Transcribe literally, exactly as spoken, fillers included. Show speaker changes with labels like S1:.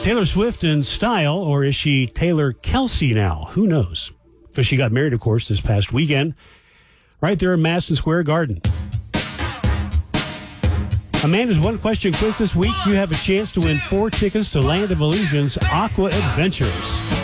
S1: Taylor Swift in style, or is she Taylor Kelsey now? Who knows? Because she got married, of course, this past weekend, right there in Madison Square Garden. Amanda's One Question Quiz this week. You have a chance to win four tickets to Land of Illusion's Aqua Adventures.